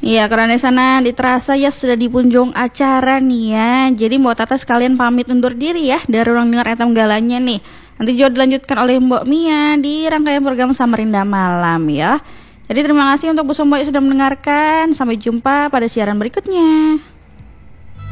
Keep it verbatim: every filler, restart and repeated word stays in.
Iya, karena di sana diterasa ya sudah di punjung acara nih ya. Jadi Mbak Tata sekalian pamit undur diri ya dari ruang dengar etam galanya nih. Nanti juga dilanjutkan oleh Mbak Mia di rangkaian program Samarinda Malam ya. Jadi terima kasih untuk Bu Sombo yang sudah mendengarkan. Sampai jumpa pada siaran berikutnya.